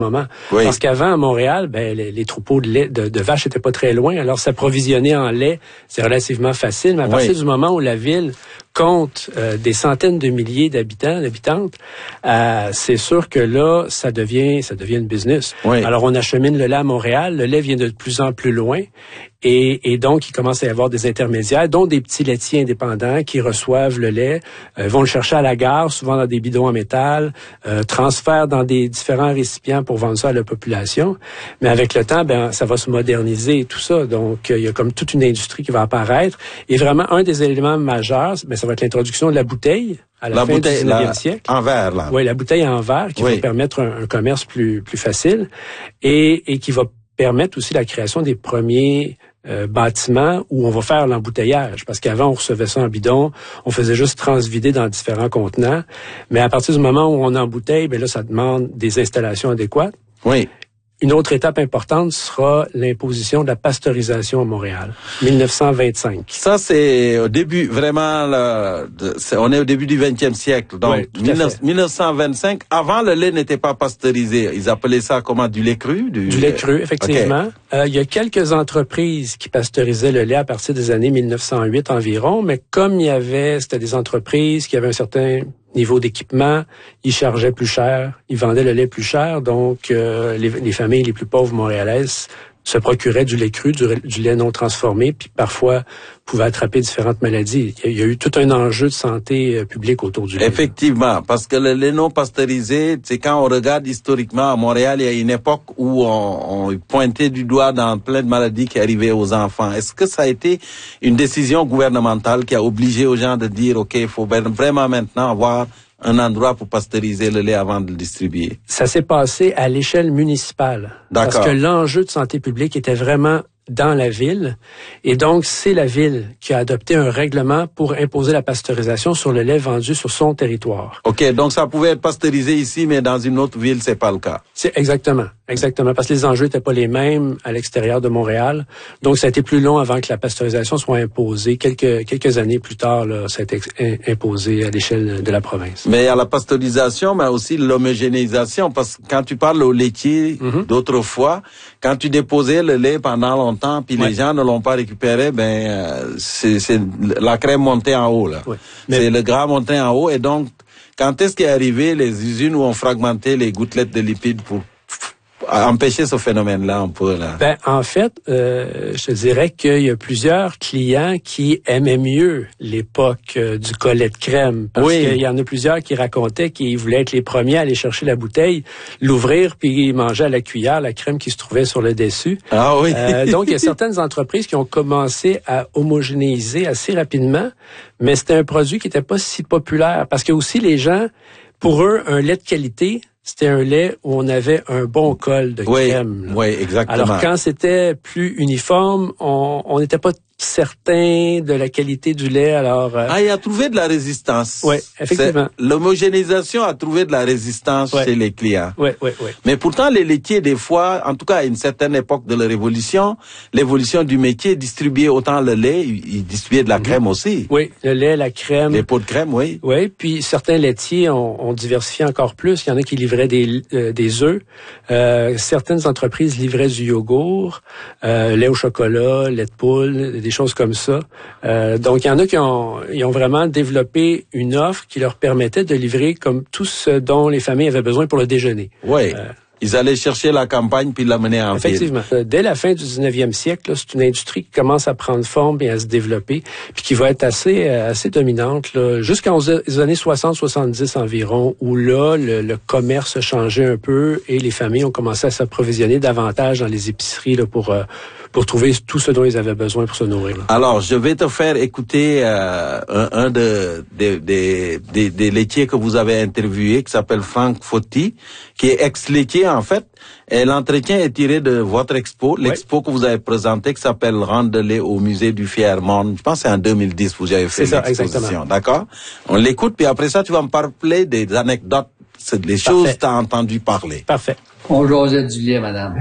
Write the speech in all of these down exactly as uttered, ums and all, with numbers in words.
moment. Oui. Parce qu'avant, à Montréal, ben, les, les troupeaux de lait, de, de vaches étaient pas très loin, alors s'approvisionner en lait, c'est relativement facile. Mais à partir oui. du moment où la ville compte euh, des centaines de milliers d'habitants, d'habitantes, euh, c'est sûr que là, ça devient, ça devient une business. Oui. Alors, on achemine le lait à Montréal, le lait vient de plus en plus loin, et, et donc, il commence à y avoir des intermédiaires, dont des petits laitiers indépendants qui reçoivent le lait, euh, vont le chercher à la gare, souvent dans des bidons en métal, euh, transfèrent dans des différents récipients pour vendre ça à la population. Mais avec le temps, ben, ça va se moderniser et tout ça. Donc, euh, il y a comme toute une industrie qui va apparaître. Et vraiment, un des éléments majeurs, ben, ça va être l'introduction de la bouteille à la, la fin bouteille, du dix-neuvième siècle. En verre, là. Oui, la bouteille en verre qui oui. va permettre un, un commerce plus, plus facile et, et qui va permettre aussi la création des premiers Euh, bâtiments où on va faire l'embouteillage. Parce qu'avant, on recevait ça en bidon, on faisait juste transvider dans différents contenants. Mais à partir du moment où on embouteille, ben là, ça demande des installations adéquates. Oui. Une autre étape importante sera l'imposition de la pasteurisation à Montréal, dix-neuf cent vingt-cinq. Ça, c'est au début, vraiment, là, c'est, on est au début du vingtième siècle. Donc, oui, dix-neuf cent vingt-cinq, avant, le lait n'était pas pasteurisé. Ils appelaient ça comment, du lait cru? Du, du lait cru, effectivement. Okay. Euh, il y a quelques entreprises qui pasteurisaient le lait à partir des années dix-neuf cent huit environ, mais comme il y avait, c'était des entreprises qui avaient un certain niveau d'équipement, ils chargeaient plus cher, ils vendaient le lait plus cher, donc euh, les, les familles les plus pauvres montréalaises se procuraient du lait cru, du, du lait non transformé, puis parfois pouvaient attraper différentes maladies. Il y a, il y a eu tout un enjeu de santé euh, publique autour du lait. Effectivement, parce que le lait non pasteurisé, c'est quand on regarde historiquement à Montréal, il y a une époque où on, on pointait du doigt dans plein de maladies qui arrivaient aux enfants. Est-ce que ça a été une décision gouvernementale qui a obligé aux gens de dire, OK, il faut vraiment maintenant avoir un endroit pour pasteuriser le lait avant de le distribuer? Ça s'est passé à l'échelle municipale. D'accord. Parce que l'enjeu de santé publique était vraiment dans la ville. Et donc, c'est la ville qui a adopté un règlement pour imposer la pasteurisation sur le lait vendu sur son territoire. OK, donc ça pouvait être pasteurisé ici, mais dans une autre ville, c'est pas le cas. C'est exactement, exactement, parce que les enjeux n'étaient pas les mêmes à l'extérieur de Montréal. Donc, ça a été plus long avant que la pasteurisation soit imposée. Quelques quelques années plus tard, là, ça a été imposé à l'échelle de la province. Mais il y a la pasteurisation, mais aussi l'homogénéisation, parce que quand tu parles aux laitiers mm-hmm. d'autrefois, quand tu déposais le lait pendant longtemps, puis ouais. les gens ne l'ont pas récupéré, ben euh, c'est, c'est la crème montée en haut là. Ouais. C'est le gras monté en haut, et donc quand est-ce qu'est arrivé les usines où on fragmentait les gouttelettes de lipides pour empêcher ce phénomène-là un peu là? Ben en fait, euh, je te dirais qu'il y a plusieurs clients qui aimaient mieux l'époque euh, du collet de crème, parce oui. qu'il y en a plusieurs qui racontaient qu'ils voulaient être les premiers à aller chercher la bouteille, l'ouvrir puis manger à la cuillère la crème qui se trouvait sur le dessus. Ah oui. euh, donc il y a certaines entreprises qui ont commencé à homogénéiser assez rapidement, mais c'était un produit qui n'était pas si populaire parce que aussi les gens, pour eux, un lait de qualité, c'était un lait où on avait un bon col de oui, crème. Là. Oui, exactement. Alors, quand c'était plus uniforme, on n'était pas certain de la qualité du lait. Alors, euh... ah, il a trouvé de la résistance. Oui, effectivement. C'est, l'homogénéisation a trouvé de la résistance ouais. chez les clients. Oui, oui, oui. Mais pourtant, les laitiers, des fois, en tout cas à une certaine époque de la Révolution, l'évolution du métier, distribuer autant le lait, ils distribuaient de la mm-hmm. crème aussi. Oui, le lait, la crème. Les pots de crème, oui. Oui, puis certains laitiers ont, ont diversifié encore plus. Il y en a qui livraient des, euh, des œufs. Euh, certaines entreprises livraient du yogourt, euh, lait au chocolat, lait de poule, des choses comme ça. Euh, donc, il y en a qui ont, ils ont vraiment développé une offre qui leur permettait de livrer comme tout ce dont les familles avaient besoin pour le déjeuner. Oui. Euh, Ils allaient chercher la campagne puis l'amener en ville. Effectivement. Dès la fin du dix-neuvième siècle, là, c'est une industrie qui commence à prendre forme et à se développer, puis qui va être assez assez dominante là, jusqu'aux années soixante soixante-dix environ, où là, le, le commerce a changé un peu et les familles ont commencé à s'approvisionner davantage dans les épiceries là, pour euh, pour trouver tout ce dont ils avaient besoin pour se nourrir. Là. Alors, je vais te faire écouter euh, un, un de, de, de, de, des laitiers que vous avez interviewé, qui s'appelle Franck Fauty, qui est ex-laitier en fait. Et l'entretien est tiré de votre expo, l'expo ouais. que vous avez présentée, qui s'appelle Rente de lait au musée du Fier-Monde. Je pense que c'est en deux mille dix vous avez fait c'est l'exposition. Ça, exactement. D'accord? On l'écoute, puis après ça, tu vas me parler des anecdotes, c'est des Parfait. choses que tu as entendu parler. Parfait. On jasait du lait, madame.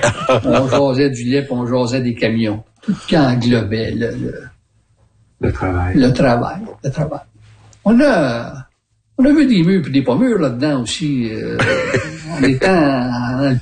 on jasait du lait, puis on jasait des camions. Tout ce qui englobait le, le, le travail. Le travail. Le travail. On a, on a vu des murs puis des pas mûrs là-dedans aussi. Euh, en étant dans le